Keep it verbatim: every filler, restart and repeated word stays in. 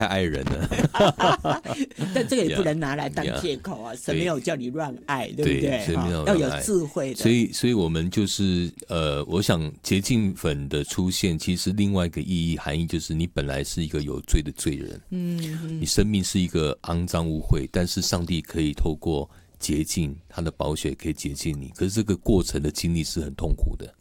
太爱人了。 但这个也不能拿来当借口啊， yeah, 神没有叫你乱爱， 对, 对不对？ 神没有要有智慧的。 所以，所以我们就是呃，我想洁净粉的出现，其实另外一个意义含义就是，你本来是一个有罪的罪人，嗯，你生命是一个肮脏污秽，但是上帝可以透过洁净他的宝血可以洁净你，可是这个过程的经历是很痛苦的。